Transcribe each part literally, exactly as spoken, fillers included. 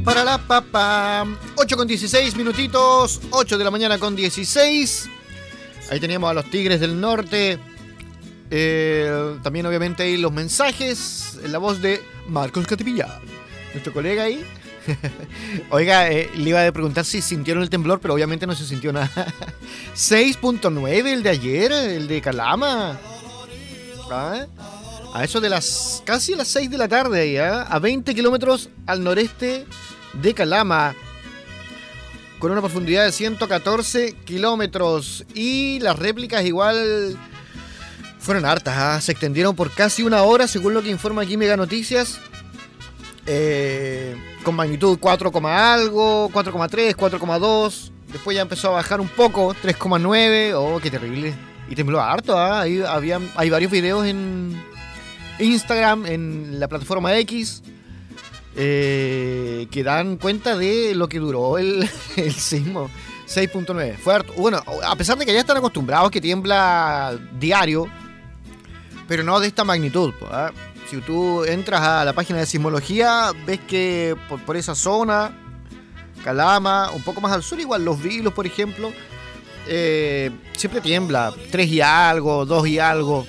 para la papa. ocho con dieciséis minutitos, ocho de la mañana con dieciséis. Ahí teníamos a los Tigres del Norte. Eh, también obviamente ahí los mensajes en la voz de Marcos Catipilla, nuestro colega ahí. Oiga, eh, le iba a preguntar si sintieron el temblor, pero obviamente no se sintió nada. seis punto nueve el de ayer, el de Calama. ¿Ah? A eso de las casi las seis de la tarde ahí, ¿eh? A veinte kilómetros al noreste de Calama, con una profundidad de ciento catorce kilómetros. Y las réplicas igual fueron hartas, ¿eh? Se extendieron por casi una hora, según lo que informa aquí Mega Noticias. Eh, con magnitud cuatro, algo, cuatro coma tres, cuatro coma dos. Después ya empezó a bajar un poco, tres coma nueve. Oh, qué terrible. Y tembló harto, ¿eh? Ahí había, hay varios videos en Instagram, en la plataforma X, eh, que dan cuenta de lo que duró el, el sismo. seis punto nueve. Fue harto. Bueno, a pesar de que ya están acostumbrados que tiembla diario, pero no de esta magnitud, ¿eh? Si tú entras a la página de sismología, ves que por, por esa zona, Calama, un poco más al sur, igual Los Vilos, por ejemplo, eh, siempre tiembla, tres y algo, dos y algo,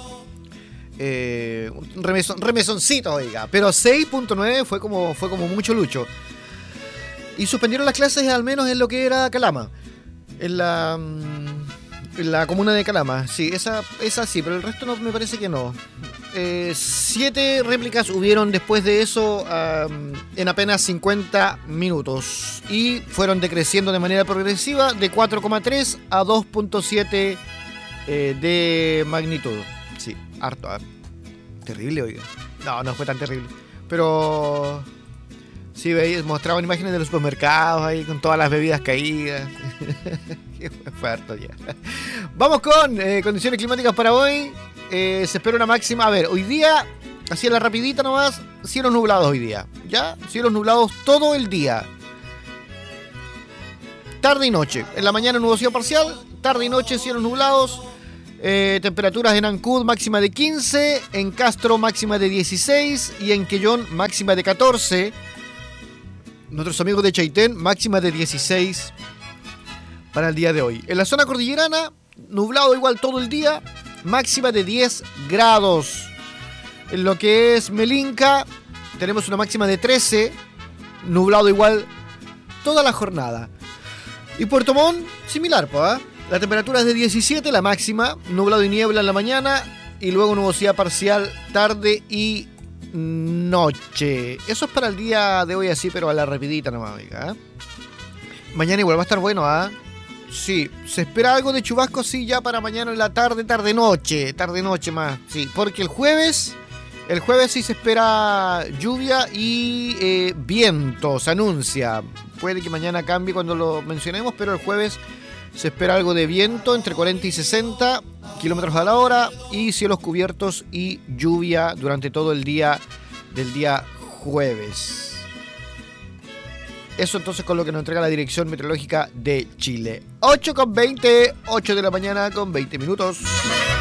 eh, un remesón, remesoncito, oiga, pero seis punto nueve fue como, fue como mucho lucho. Y suspendieron las clases al menos en lo que era Calama, en la, en la comuna de Calama, sí, esa, esa sí, pero el resto no, me parece que no. Eh, siete réplicas hubieron después de eso, um, en apenas cincuenta minutos, y fueron decreciendo de manera progresiva de cuatro coma tres a dos punto siete eh, de magnitud. Sí, harto, ¿eh? Terrible, oiga. No, no fue tan terrible, pero sí, veis, mostraban imágenes de los supermercados ahí con todas las bebidas caídas. Fue harto ya. Vamos con eh, condiciones climáticas para hoy. Eh, se espera una máxima. A ver, hoy día, así a la rapidita nomás, cielos nublados hoy día. ¿Ya? Cielos nublados todo el día. Tarde y noche. En la mañana nubosidad parcial. Tarde y noche cielos nublados. Eh, temperaturas en Ancud máxima de quince. En Castro máxima de dieciséis. Y en Quellón máxima de catorce. Nuestros amigos de Chaitén máxima de dieciséis para el día de hoy. En la zona cordillerana, nublado igual todo el día. Máxima de diez grados. En lo que es Melinca, tenemos una máxima de trece. Nublado igual toda la jornada. Y Puerto Montt, similar, pues, ¿eh? La temperatura es de diecisiete, la máxima. Nublado y niebla en la mañana. Y luego nubosidad parcial tarde y noche. Eso es para el día de hoy así, pero a la rapidita nomás, amiga, ¿eh? Mañana igual va a estar bueno, ¿ah? ¿eh? Sí, se espera algo de chubasco, sí, ya para mañana en la tarde, tarde-noche, tarde-noche más, sí, porque el jueves, el jueves sí se espera lluvia y eh, viento, se anuncia. Puede que mañana cambie cuando lo mencionemos, pero el jueves se espera algo de viento entre cuarenta y sesenta kilómetros a la hora y cielos cubiertos y lluvia durante todo el día del día jueves. Eso entonces con lo que nos entrega la Dirección Meteorológica de Chile. ocho con veinte, ocho de la mañana con veinte minutos.